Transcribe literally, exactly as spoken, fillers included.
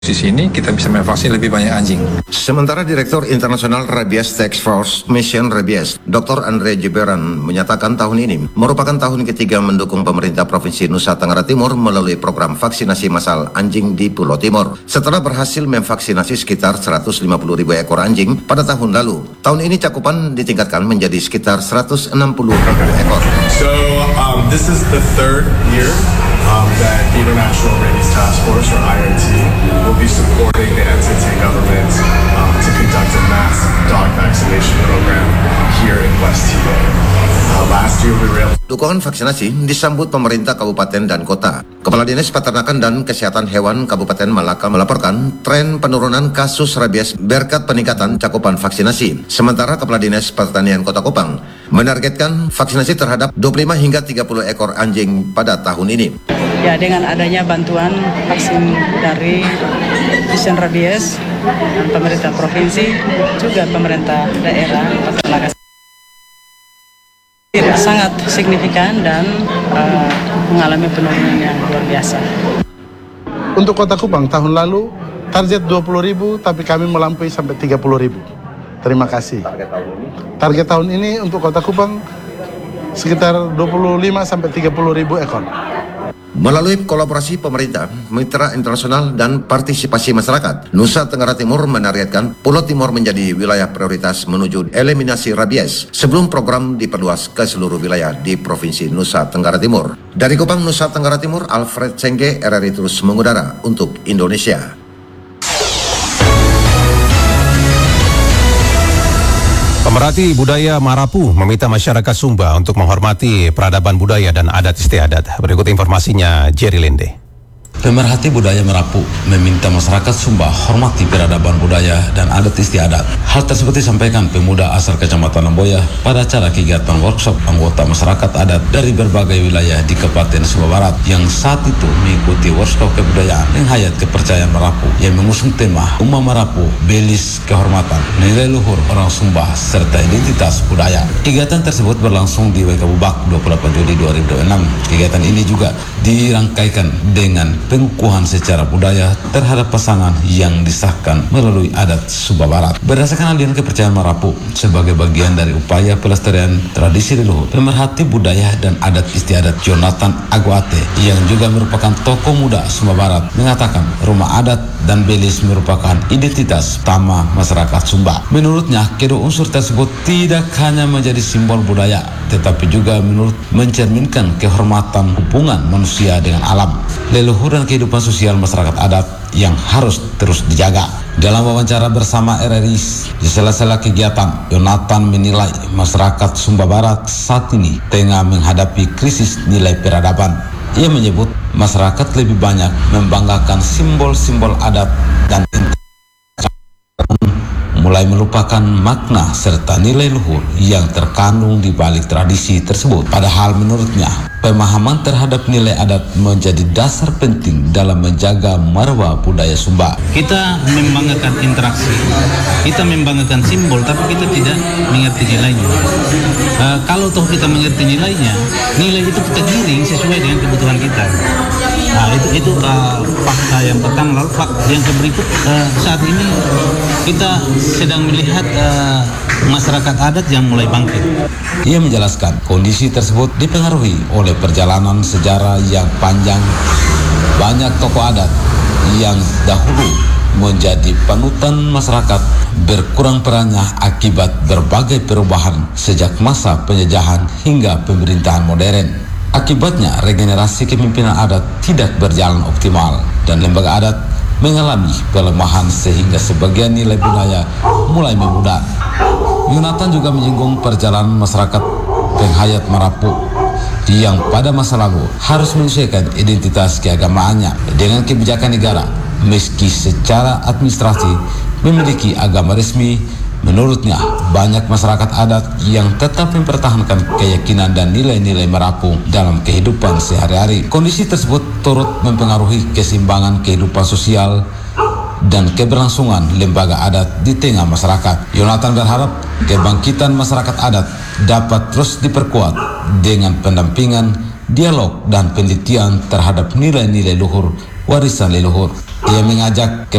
Di sini kita bisa memvaksin lebih banyak anjing. Sementara Direktur Internasional Rabies Task Force Mission Rabies, Doktor Andre Jeberan menyatakan tahun ini merupakan tahun ketiga mendukung pemerintah Provinsi Nusa Tenggara Timur melalui program vaksinasi massal anjing di Pulau Timur. Setelah berhasil memvaksinasi sekitar seratus lima puluh ribu ekor anjing pada tahun lalu, tahun ini cakupan ditingkatkan menjadi sekitar seratus enam puluh ribu ekor. So um, this is the third year um, that the International Rabies Task Force, or I R T, will be supporting the N T T government um, to conduct a mass dog vaccination program here in West Timor. Uh, last year we were able Dukungan vaksinasi disambut pemerintah kabupaten dan kota. Kepala Dinas Peternakan dan Kesehatan Hewan Kabupaten Malaka melaporkan tren penurunan kasus rabies berkat peningkatan cakupan vaksinasi. Sementara Kepala Dinas Pertanian Kota Kupang menargetkan vaksinasi terhadap dua puluh lima hingga tiga puluh ekor anjing pada tahun ini. Ya, dengan adanya bantuan vaksin dari Mission Rabies dan pemerintah provinsi juga pemerintah daerah Malaka sangat signifikan dan uh, mengalami penurunan yang luar biasa. Untuk Kota Kupang tahun lalu target dua puluh ribu, tapi kami melampaui sampai tiga puluh ribu. Terima kasih. Target tahun ini? Target tahun ini untuk Kota Kupang sekitar dua puluh lima sampai tiga puluh ribu ekor. Melalui kolaborasi pemerintah, mitra internasional, dan partisipasi masyarakat, Nusa Tenggara Timur menargetkan Pulau Timur menjadi wilayah prioritas menuju eliminasi rabies sebelum program diperluas ke seluruh wilayah di Provinsi Nusa Tenggara Timur. Dari Kupang, Nusa Tenggara Timur, Alfred Sengge, R R I terus mengudara untuk Indonesia. Pemerhati budaya Marapu meminta masyarakat Sumba untuk menghormati peradaban budaya dan adat istiadat. Berikut informasinya, Jerry Lende. Pemerhati budaya Marapu meminta masyarakat Sumba hormati peradaban budaya dan adat istiadat. Hal tersebut disampaikan pemuda asal Kecamatan Lemboya pada acara kegiatan workshop anggota masyarakat adat dari berbagai wilayah di Kabupaten Sumba Barat yang saat itu mengikuti workshop kebudayaan yang hayat kepercayaan Marapu yang mengusung tema Umat Marapu Belis Kehormatan, Nilai Luhur Orang Sumba serta Identitas Budaya. Kegiatan tersebut berlangsung di W K Bubak dua puluh delapan Juli dua ribu dua puluh enam. Kegiatan ini juga dirangkaikan dengan pengukuhan secara budaya terhadap pasangan yang disahkan melalui adat Sumba Barat. Berdasarkan aliran kepercayaan Marapu sebagai bagian dari upaya pelestarian tradisi leluhur, pemerhati budaya dan adat istiadat Jonathan Aguate yang juga merupakan tokoh muda Sumba Barat mengatakan rumah adat dan belis merupakan identitas utama masyarakat Sumba. Menurutnya, kedua unsur tersebut tidak hanya menjadi simbol budaya, tetapi juga menurut mencerminkan kehormatan hubungan manusia dengan alam, leluhur dan kehidupan sosial masyarakat adat yang harus terus dijaga. Dalam wawancara bersama R R I di sela-sela kegiatan, Jonathan menilai masyarakat Sumba Barat saat ini tengah menghadapi krisis nilai peradaban. Ia menyebut masyarakat lebih banyak membanggakan simbol-simbol adat dan mulai melupakan makna serta nilai luhur yang terkandung di balik tradisi tersebut. Padahal menurutnya, pemahaman terhadap nilai adat menjadi dasar penting dalam menjaga marwah budaya Sumba. Kita membanggakan interaksi, kita membanggakan simbol, tapi kita tidak mengerti nilainya. Uh, kalau toh kita mengerti nilainya, nilai itu kita giring sesuai dengan kebutuhan kita. Nah, itu itu uh, fakta yang pertama. Lalu fakta yang berikut, uh, saat ini kita sedang melihat uh, masyarakat adat yang mulai bangkit. Ia menjelaskan kondisi tersebut dipengaruhi oleh perjalanan sejarah yang panjang. Banyak tokoh adat yang dahulu menjadi panutan masyarakat berkurang perannya akibat berbagai perubahan sejak masa penjajahan hingga pemerintahan modern. Akibatnya, regenerasi kepemimpinan adat tidak berjalan optimal dan lembaga adat mengalami pelemahan sehingga sebagian nilai budaya mulai memudar. Jonathan juga menyinggung perjalanan masyarakat penghayat Marapu yang pada masa lalu harus menyesuaikan identitas keagamaannya dengan kebijakan negara. Meski secara administrasi memiliki agama resmi, menurutnya banyak masyarakat adat yang tetap mempertahankan keyakinan dan nilai-nilai Marapu dalam kehidupan sehari-hari. Kondisi tersebut turut mempengaruhi keseimbangan kehidupan sosial dan keberlangsungan lembaga adat di tengah masyarakat. Jonathan berharap kebangkitan masyarakat adat dapat terus diperkuat dengan pendampingan, dialog, dan penelitian terhadap nilai-nilai luhur warisan leluhur. Ia mengajak